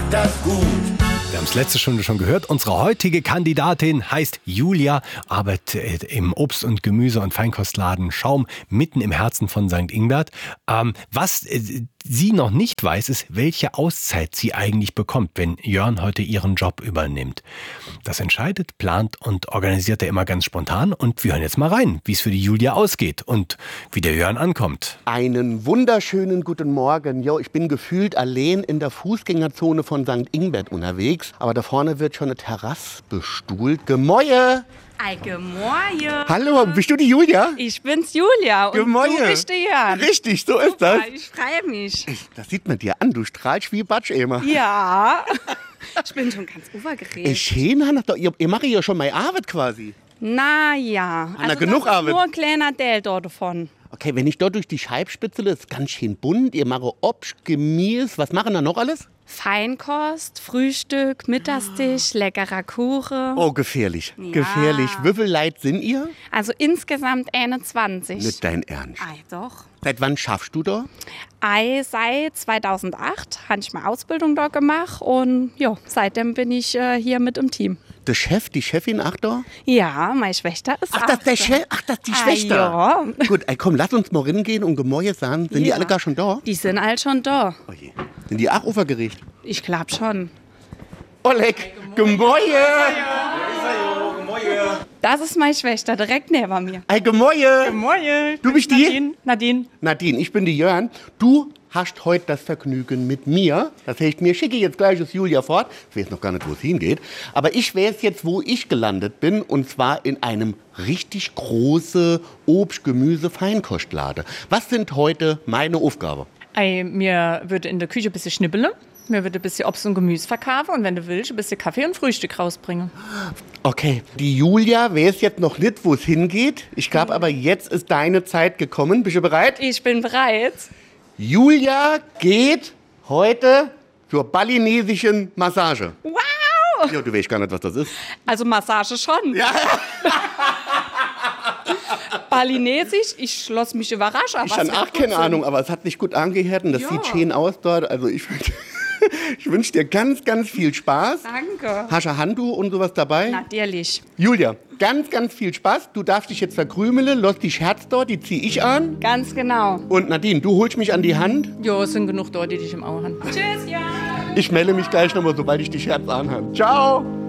das gut. Wir haben es letzte Stunde schon gehört. Unsere heutige Kandidatin heißt Julia, arbeitet im Obst- und Gemüse- und Feinkostladen Schaum mitten im Herzen von St. Ingbert. Was sie noch nicht weiß, ist, welche Auszeit sie eigentlich bekommt, wenn Jörn heute ihren Job übernimmt. Das entscheidet, plant und organisiert er immer ganz spontan. Und wir hören jetzt mal rein, wie es für die Julia ausgeht und wie der Jörn ankommt. Einen wunderschönen guten Morgen. Jo, ich bin gefühlt allein in der Fußgängerzone von St. Ingbert unterwegs. Aber da vorne wird schon eine Terrasse bestuhlt. Gemäue! Gemäue. Hallo, bist du die Julia? Ich bin's Julia und Gemäue. du bist der Jörn. Richtig, so ist das. Ich freue mich. Das sieht man dir an, du strahlst wie Batsch immer. Ja, ich bin schon ganz aufgeregt. Schön, ihr macht ja schon meine Arbeit quasi. Naja, Na, genug das ist Arbeit. nur ein kleiner Teil dort davon. Okay, wenn ich dort durch die Scheibe spitzele, ist ganz schön bunt. Ihr macht Obst, Gemüse, was machen da noch alles? Feinkost, Frühstück, Mittagstisch, leckerer Kuchen. Oh, gefährlich, Ja. gefährlich. Wie viel Leute sind ihr? Also insgesamt 21. Nicht dein Ernst. Ei, doch. Seit wann schaffst du da? Seit 2008 habe ich meine Ausbildung dort gemacht und ja, seitdem bin ich hier mit im Team. Der Chef, die Chefin, ach da? Ja, meine Schwester ist Ach, das ist der Chef, ach, das ist die Schwester. Ja, Gut, ey, komm, lass uns mal reingehen und Gemäue sagen. Sind die Ja. alle gar schon da? die sind alle schon da. Oh je. Sind die auch Ufergericht? Ich glaube schon. Oleg, Gemäue! Das ist meine Schwester, direkt neben mir. Ey, Gemäue! Moin. Du bist die? Nadine. Nadine, ich bin die Jörn. Du hast heute das Vergnügen mit mir. Das heißt, mir schicke jetzt gleich das Julia fort. Ich weiß noch gar nicht, wo es hingeht. Aber ich weiß jetzt, wo ich gelandet bin. Und zwar in einem richtig großen Obst-, Gemüse-, Feinkostladen. Was sind heute meine Aufgaben? Mir würde in der Küche ein bisschen schnippeln. Mir würde ein bisschen Obst und Gemüse verkaufen. Und wenn du willst, ein bisschen Kaffee und Frühstück rausbringen. Okay, die Julia weiß jetzt noch nicht, wo es hingeht. Ich glaube aber, jetzt ist deine Zeit gekommen. Bist du bereit? Ich bin bereit. Julia geht heute zur balinesischen Massage. Wow! Ja, du weißt gar nicht, was das ist. Also Massage schon. Ja. Balinesisch, ich schloss mich überrascht. Ich habe auch keine Ahnung, aber es hat sich gut angehört und das Ja. sieht schön aus dort. Also ich wünsche dir ganz, ganz viel Spaß. Danke. Hast du ein Handtuch und sowas dabei? Natürlich. Julia, ganz, ganz viel Spaß. Du darfst dich jetzt verkrümeln. Lass die Scherz dort, die zieh ich an. Ganz genau. Und Nadine, du holst mich an die Hand. Jo, es sind genug dort, die dich im Auge haben. Tschüss, ja. Ich melde mich gleich nochmal, sobald ich die Scherz anhabe. Ciao.